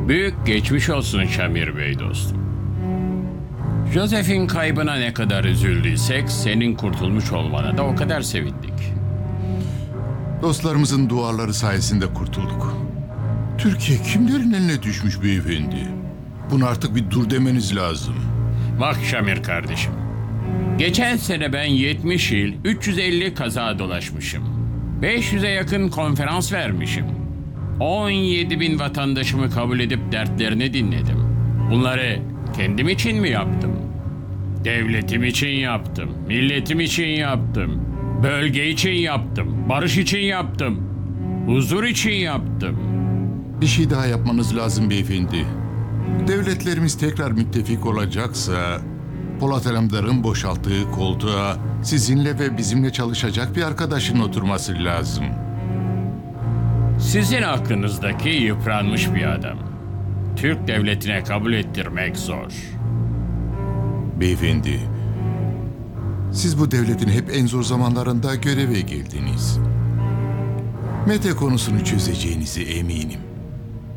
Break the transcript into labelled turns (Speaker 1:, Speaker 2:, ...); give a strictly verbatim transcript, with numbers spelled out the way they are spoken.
Speaker 1: Büyük geçmiş olsun Şamir Bey dostum. Joseph'in kaybına ne kadar üzüldüysek senin kurtulmuş olmana da o kadar sevindik.
Speaker 2: Dostlarımızın duaları sayesinde kurtulduk. Türkiye kimlerin eline düşmüş beyefendi? Buna artık bir dur demeniz lazım.
Speaker 1: Bak Şamir kardeşim. Geçen sene ben yetmiş il, üç yüz elli kaza dolaşmışım. beş yüze yakın konferans vermişim. on yedi bin vatandaşımı kabul edip dertlerini dinledim. Bunları kendim için mi yaptım? Devletim için yaptım, milletim için yaptım, bölge için yaptım, barış için yaptım, huzur için yaptım.
Speaker 2: Bir şey daha yapmanız lazım beyefendi. Devletlerimiz tekrar müttefik olacaksa Polat Alemdar'ın boşalttığı koltuğa sizinle ve bizimle çalışacak bir arkadaşın oturması lazım.
Speaker 1: Sizin hakkınızdaki yıpranmış bir adam. Türk devletine kabul ettirmek zor.
Speaker 2: Beyefendi, siz bu devletin hep en zor zamanlarında göreve geldiniz. Mete konusunu çözeceğinize eminim.